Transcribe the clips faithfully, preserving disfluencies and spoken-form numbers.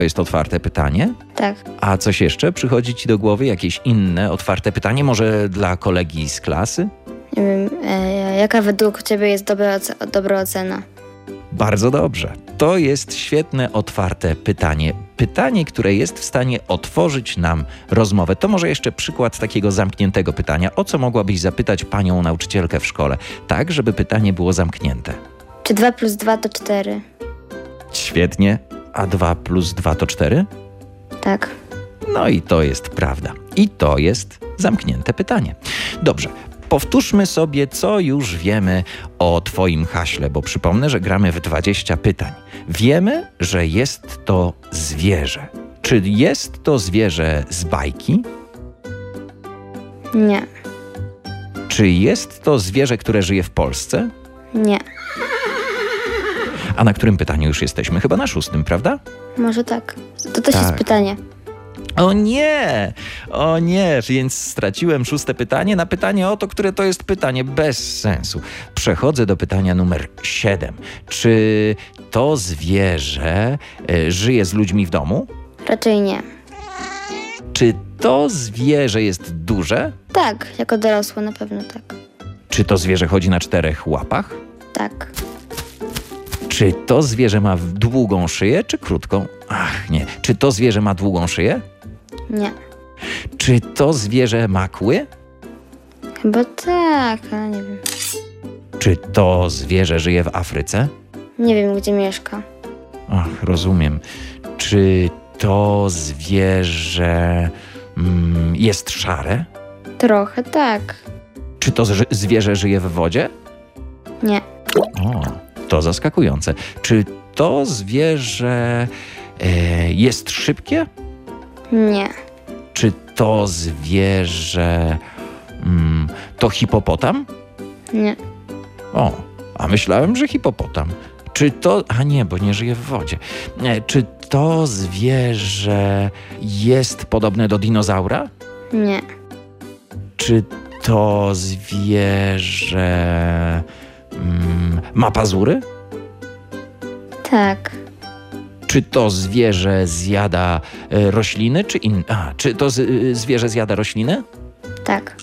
To jest otwarte pytanie. Tak. A coś jeszcze przychodzi ci do głowy? Jakieś inne otwarte pytanie? Może dla kolegi z klasy? Nie wiem, e, jaka według ciebie jest dobra, oce- dobra ocena? Bardzo dobrze. To jest świetne, otwarte pytanie. Pytanie, które jest w stanie otworzyć nam rozmowę. To może jeszcze przykład takiego zamkniętego pytania. O co mogłabyś zapytać panią nauczycielkę w szkole? Tak, żeby pytanie było zamknięte. Czy dwa plus dwa to cztery? Świetnie. A dwa plus dwa to cztery? Tak. No i to jest prawda. I to jest zamknięte pytanie. Dobrze. Powtórzmy sobie, co już wiemy o twoim haśle, bo przypomnę, że gramy w dwadzieścia pytań. Wiemy, że jest to zwierzę. Czy jest to zwierzę z bajki? Nie. Czy jest to zwierzę, które żyje w Polsce? Nie. A na którym pytaniu już jesteśmy? Chyba na szóstym, prawda? Może tak. To też Tak. jest pytanie. O nie! O nie! Więc straciłem szóste pytanie na pytanie o to, które to jest pytanie bez sensu. Przechodzę do pytania numer siedem. Czy to zwierzę e, żyje z ludźmi w domu? Raczej nie. Czy to zwierzę jest duże? Tak, jako dorosłe na pewno tak. Czy to zwierzę chodzi na czterech łapach? Tak. Czy to zwierzę ma długą szyję, czy krótką? Ach, nie. Czy to zwierzę ma długą szyję? Nie. Czy to zwierzę ma kły? Chyba tak, ale nie wiem. Czy to zwierzę żyje w Afryce? Nie wiem, gdzie mieszka. Ach, rozumiem. Czy to zwierzę mm, jest szare? Trochę tak. Czy to ży- zwierzę żyje w wodzie? Nie. O, to zaskakujące. Czy to zwierzę e, jest szybkie? Nie. Czy to zwierzę mm, to hipopotam? Nie. O, a myślałem, że hipopotam. Czy to... A nie, bo nie żyje w wodzie. E, Czy to zwierzę jest podobne do dinozaura? Nie. Czy to zwierzę mm, ma pazury? Tak. Czy to zwierzę zjada e, rośliny, czy in... A, czy to z, y, zwierzę zjada rośliny? Tak.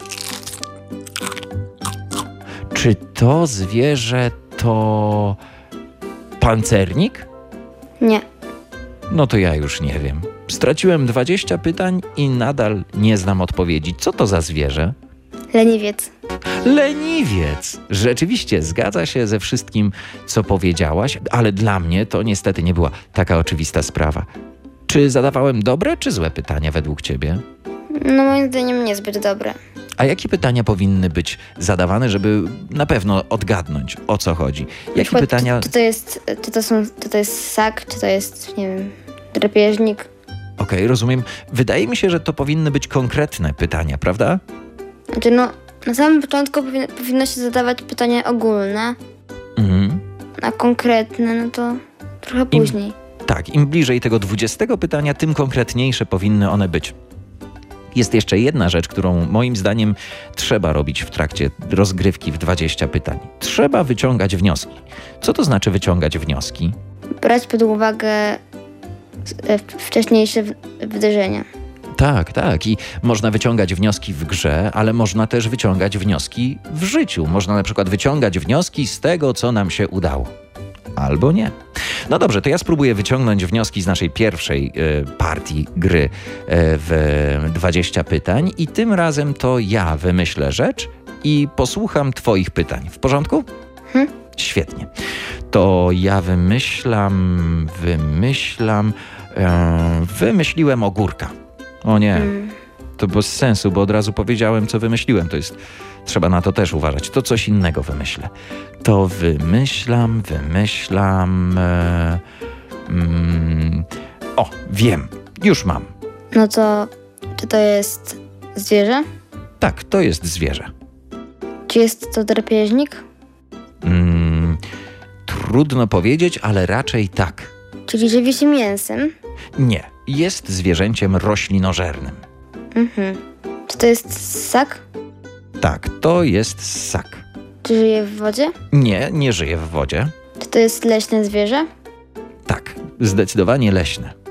Czy to zwierzę to pancernik? Nie. No to ja już nie wiem. Straciłem dwadzieścia pytań i nadal nie znam odpowiedzi. Co to za zwierzę? Leniwiec. Leniwiec! Rzeczywiście zgadza się ze wszystkim, co powiedziałaś, ale dla mnie to niestety nie była taka oczywista sprawa. Czy zadawałem dobre czy złe pytania według ciebie? No moim zdaniem niezbyt dobre. A jakie pytania powinny być zadawane, żeby na pewno odgadnąć, o co chodzi? Na Jakie przykład, pytania... Czy, czy to jest, czy to są, czy to jest ssak, czy to jest, nie wiem, drapieżnik? Okej, rozumiem. Wydaje mi się, że to powinny być konkretne pytania, prawda? Znaczy no, na samym początku powinno, powinno się zadawać pytania ogólne, Mhm. a konkretne, no to trochę później. Tak, im bliżej tego dwudziestego pytania, tym konkretniejsze powinny one być. Jest jeszcze jedna rzecz, którą moim zdaniem trzeba robić w trakcie rozgrywki w dwadzieścia pytań. Trzeba wyciągać wnioski. Co to znaczy wyciągać wnioski? Brać pod uwagę e, wcześniejsze w- wydarzenia. Tak, tak. I można wyciągać wnioski w grze, ale można też wyciągać wnioski w życiu. Można na przykład wyciągać wnioski z tego, co nam się udało. Albo nie. No dobrze, to ja spróbuję wyciągnąć wnioski z naszej pierwszej e, partii gry e, w dwadzieścia pytań i tym razem to ja wymyślę rzecz i posłucham twoich pytań. W porządku? Hmm? Świetnie. To ja wymyślam, wymyślam, e, wymyśliłem ogórka. O nie, Mm. to bez sensu, bo od razu powiedziałem, co wymyśliłem. To jest, trzeba na to też uważać. To coś innego wymyślę. To wymyślam, wymyślam... E, mm, o, wiem, już mam. No to, czy to jest zwierzę? Tak, to jest zwierzę. Czy jest to drapieżnik? Mm, trudno powiedzieć, ale raczej tak. Czyli żywi się mięsem? Nie, jest zwierzęciem roślinożernym. Mhm. Czy to jest ssak? Tak, to jest ssak. Czy żyje w wodzie? Nie, nie żyje w wodzie. Czy to jest leśne zwierzę? Tak, zdecydowanie leśne.